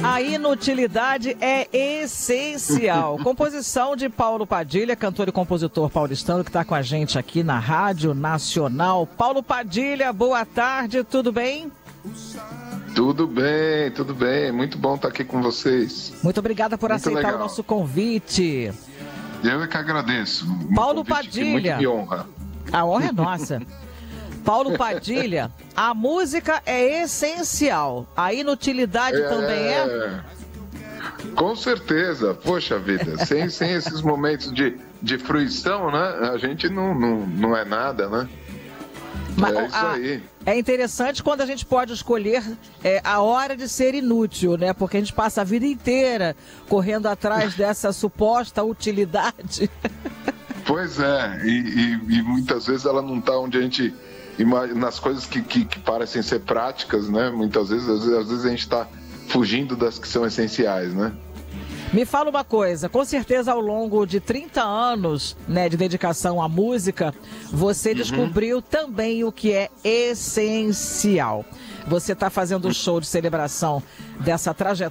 A inutilidade é essencial. Composição de Paulo Padilha, cantor e compositor paulistano, que está com a gente aqui na Rádio Nacional. Paulo Padilha, boa tarde, tudo bem? Tudo bem, tudo bem. Muito bom estar aqui com vocês. Muito obrigada por aceitar legal. O nosso convite. Eu é que agradeço. Paulo Padilha. Muito me honra. A honra é nossa. Paulo Padilha, a música é essencial, a inutilidade também é? Com certeza, poxa vida, sem esses momentos de fruição, né, a gente não é nada, né? Mas, é isso aí. É interessante quando a gente pode escolher a hora de ser inútil, né? Porque a gente passa a vida inteira correndo atrás dessa suposta utilidade. Pois é, e muitas vezes ela não está onde a gente... nas coisas que parecem ser práticas, né? Muitas vezes, às vezes a gente está fugindo das que são essenciais, né? Me fala uma coisa, com certeza ao longo de 30 anos, né, de dedicação à música, você descobriu também o que é essencial. Você está fazendo o show de celebração dessa trajetória